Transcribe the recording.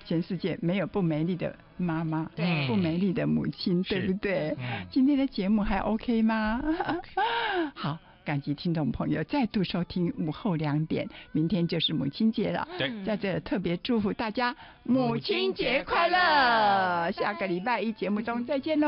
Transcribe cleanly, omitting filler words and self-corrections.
全世界没有不美丽的妈妈， 对， 不美丽的母亲，对不对？今天的节目还 OK 吗？好，感激听众朋友再度收听午后2点，明天就是母亲节了， 对， 在这特别祝福大家母亲节快乐，下个礼拜一节目中再见喽。